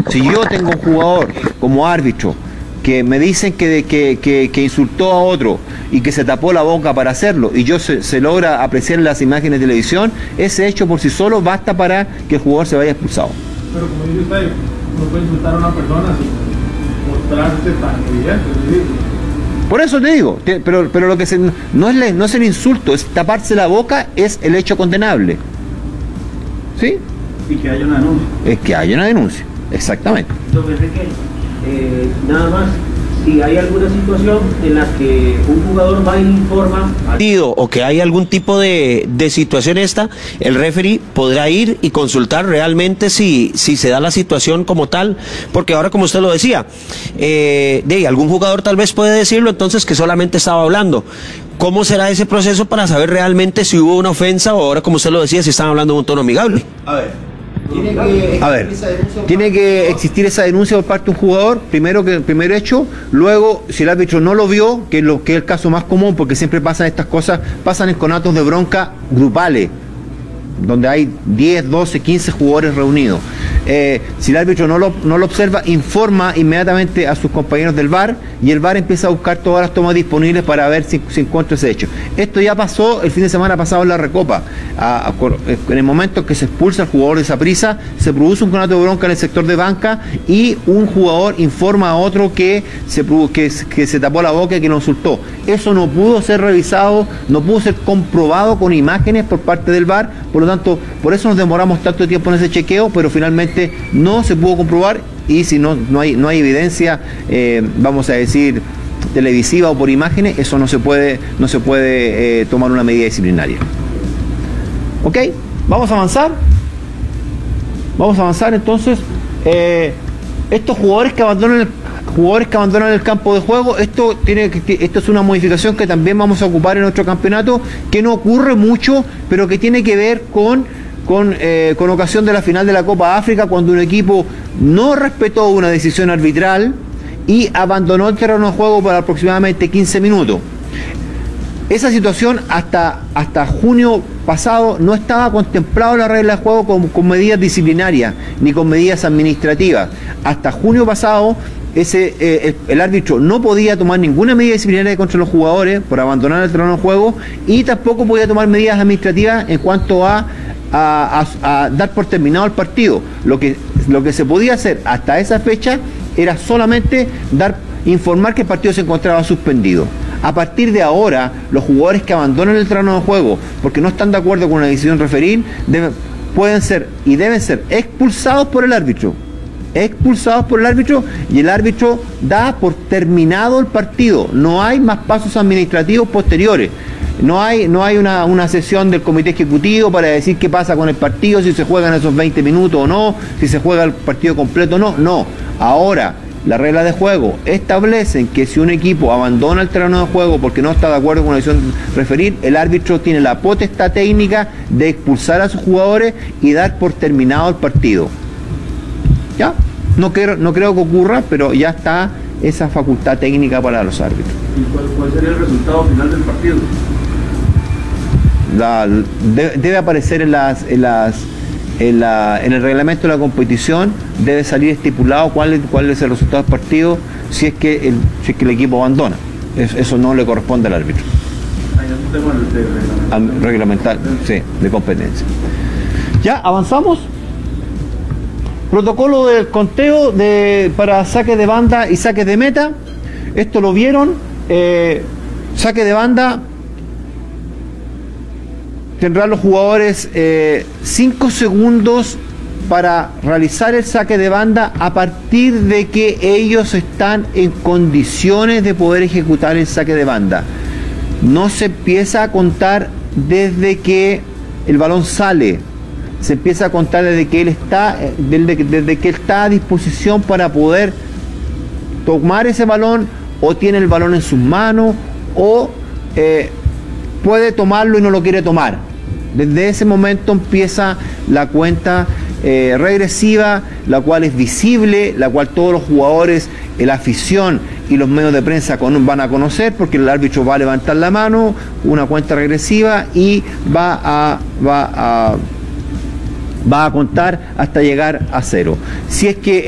Si yo tengo un jugador como árbitro que me dicen que insultó a otro y que se tapó la boca para hacerlo, y yo se logra apreciar en las imágenes de televisión, ese hecho por sí solo basta para que el jugador se vaya expulsado. Pero como dice usted, no puede insultar a una persona sin mostrarse tan evidente. Por eso te digo, pero lo que no es el insulto, es taparse la boca, es el hecho condenable. ¿Sí? Y que haya una denuncia. Es que haya una denuncia, exactamente. Don Enrique, nada más, si hay alguna situación en la que un jugador va y informa o que hay algún tipo de situación el referee podrá ir y consultar realmente si se da la situación como tal, porque ahora, como usted lo decía, algún jugador tal vez puede decirlo, entonces que solamente estaba hablando. ¿Cómo será ese proceso para saber realmente si hubo una ofensa o ahora, como usted lo decía, si están hablando en un tono amigable? Tiene que existir esa denuncia por parte de un jugador, primer hecho, luego si el árbitro no lo vio, que es el caso más común, porque siempre pasan estas cosas, pasan en conatos de bronca grupales, donde hay 10, 12, 15 jugadores reunidos. Si el árbitro no lo observa, informa inmediatamente a sus compañeros del VAR y el VAR empieza a buscar todas las tomas disponibles para ver si encuentra ese hecho. Esto ya pasó el fin de semana pasado en la Recopa. En el momento en que se expulsa al jugador de Saprissa, se produce un conato de bronca en el sector de banca y un jugador informa a otro que se tapó la boca y que lo insultó. Eso no pudo ser revisado, no pudo ser comprobado con imágenes por parte del VAR, por lo tanto, por eso nos demoramos tanto tiempo en ese chequeo, pero finalmente no se pudo comprobar y si no hay evidencia, vamos a decir, televisiva o por imágenes, eso no se puede tomar una medida disciplinaria. ¿Ok? Vamos a avanzar entonces. Estos jugadores que abandonan el campo de juego, esto es una modificación que también vamos a ocupar en nuestro campeonato, que no ocurre mucho, pero que tiene que ver con ocasión de la final de la Copa África, cuando un equipo no respetó una decisión arbitral y abandonó el terreno de juego por aproximadamente 15 minutos. Esa situación hasta junio pasado no estaba contemplado en la regla de juego con medidas disciplinarias ni con medidas administrativas. Hasta junio pasado el árbitro no podía tomar ninguna medida disciplinaria contra los jugadores por abandonar el terreno de juego y tampoco podía tomar medidas administrativas en cuanto a dar por terminado el partido. Lo que se podía hacer hasta esa fecha era solamente informar que el partido se encontraba suspendido. A partir de ahora, los jugadores que abandonan el terreno de juego porque no están de acuerdo con una decisión referil pueden ser y deben ser expulsados por el árbitro y el árbitro da por terminado el partido. No hay más pasos administrativos posteriores. No hay una sesión del comité ejecutivo para decir qué pasa con el partido, si se juegan esos 20 minutos o no, si se juega el partido completo o no. No. Ahora, las reglas de juego establecen que si un equipo abandona el terreno de juego porque no está de acuerdo con una decisión referir, el árbitro tiene la potestad técnica de expulsar a sus jugadores y dar por terminado el partido. ¿Ya? No creo que ocurra, pero ya está esa facultad técnica para los árbitros. ¿Y cuál sería el resultado final del partido? Debe aparecer en el reglamento de la competición, debe salir estipulado cuál es el resultado del partido si es que el equipo abandona. Eso no le corresponde al árbitro. Hay un tema reglamentario, sí, de competencia. ¿Ya avanzamos? Protocolo del conteo para saques de banda y saques de meta. Esto lo vieron. Saque de banda. Tendrán los jugadores 5 segundos para realizar el saque de banda a partir de que ellos están en condiciones de poder ejecutar el saque de banda. No se empieza a contar desde que el balón sale, se empieza a contar desde que él está a disposición para poder tomar ese balón, o tiene el balón en sus manos, o puede tomarlo y no lo quiere tomar. Desde ese momento empieza la cuenta regresiva, la cual es visible, la cual todos los jugadores, la afición y los medios de prensa van a conocer, porque el árbitro va a levantar la mano, una cuenta regresiva, y va a contar hasta llegar a 0. Si es que